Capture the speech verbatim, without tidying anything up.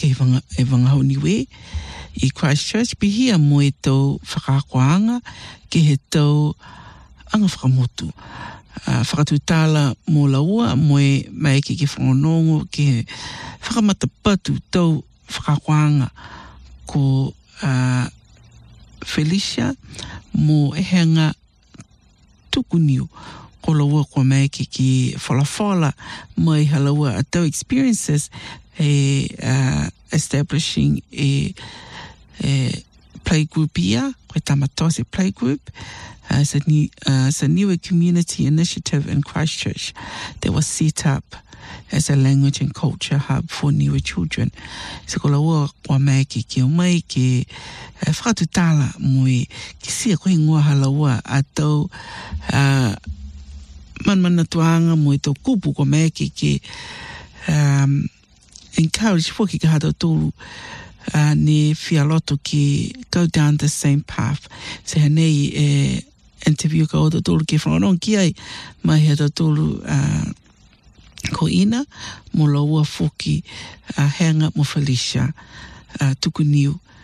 ke vanga e vanga honiwe i Christchurch pihia mo e tau whakakoanga ke he tau anga whakamotu. Uh, whakatutala mō laua mo e mai ke ke whangonongo ke whakamatapatu tau whakakoanga ko uh, Felicia mo e henga tukuniu ko laua ko mai ke ki whalawhala mo e halaua a tau experiences e uh, establishing a, a playgroup ia, koe tamatose playgroup. Uh, it's, a new, uh, it's a newer community initiative in Christchurch that was set up as a language and culture hub for newer children. So ko laua kwa mai ki ki o mai ki uh, whakatutala mui ki sia koe ngoa halaua a tau uh, manmana tuanga mui tau kupu kwa mai ki ki um, encourage fo ki ka hata tolu uh, ni fialoto ki go down the same path. Se hanei e interview ka o ta tolu ki whangarong ki ai mai hea ta tolu uh, ko ina mo laua foki uh, hanga mo Felicia uh, tuku niu